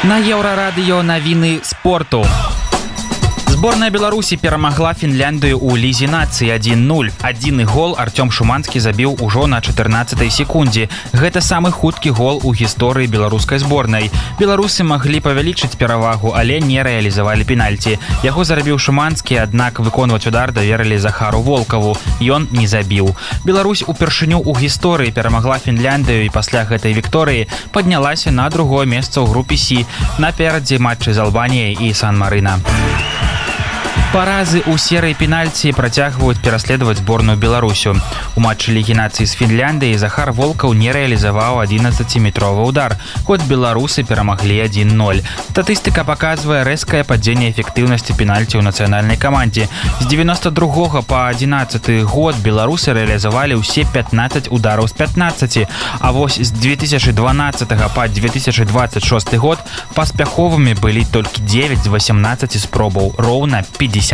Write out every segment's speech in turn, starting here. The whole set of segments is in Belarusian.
На Еўрарадыё навіны спорту. Зборная Беларусі перамагла Фінляндыю ў лізе нацыі 1-0. Адзіны гол Артём Шуманскі забіў ужо на 14-й секундзе. Гэта самы хуткі гол у гісторыі беларускай зборнай. Беларусы маглі павялічыць перавагу, але не рэалізавалі пенальці. Яго зарабіў Шуманскі, аднак выконваць удар даверылі Захару Волкаву. Ён не забіў. Беларусь упершыню ў гісторыі перамагла Фінляндыю і пасля гэтай вікторыі паднялася на другое месца ў групе Сі наперадзе матчы з Албаніяй і Сан-Марына. Паразы ў серыі пенальці працягваюць пераследаваць зборную Беларусю. У матчы Лігі нацый з Фінляндыяй Захар Волкаў не рэалізаваў 11-метровы удар, хоць беларусы перамаглі 1-0. Статыстыка паказвае рэзкае падзенне эфектыўнасці пенальці ў нацыянальнай камандзе. З 92 па 11 год беларусы рэалізавалі ўсе 15 удараў з 15, а вось з 2012 па 2026 год паспяховымі былі толькі 9 з 18 спробаў, роўна 50%.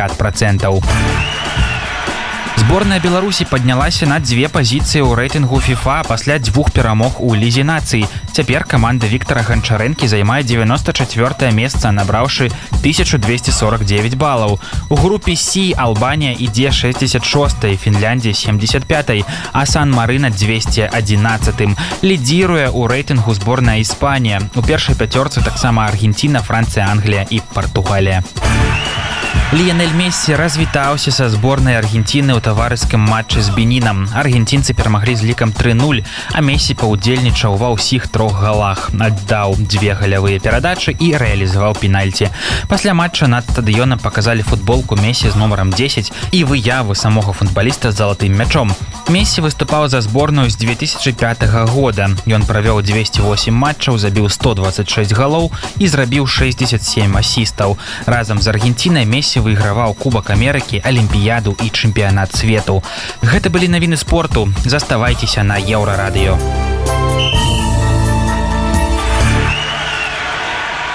Зборная Беларусі паднялася на 2 пазіцыі ў рэйтынгу FIFA пасля 2 перамог у лізе нацый. Цяпер каманда Віктара Ганчарэнкі займае 94-е месца, набраўшы 1249 балаў. У групе Сі Албанія ідзе 66-й, Фінляндія 75-й, а Сан-Марына 211-м. Лідзіруе ў рэйтынгу зборная Іспанія. У першай пяцёрцы таксама Аргенціна, Францыя, Англія і Партугалія. Ліянель Мессі развітаўся са зборнай Аргенціны ў таварыскім матчы з Бенінам. Аргенцінцы перамаглі з лікам 3-0, а Мессі паўдзельнічаў ва ўсіх 3 галах, аддаў 2 галявыя перадачы і рэалізаваў пенальці. Пасля матча над стадыёнам паказалі футболку Мессі з нумарам 10 і выяву самога футбаліста з залатым мячом. Мессі выступаў за зборную з 2005 года. Ён правёў 208 матчаў, забіў 126 галоў і зрабіў 67 асістаў. Разам з Аргенцінай Мессі выйграваў Кубак Амерыкі, Алімпіяду і чэмпіянат свету. Гэта былі навіны спорту. Заставайцеся на Еўрарадыё.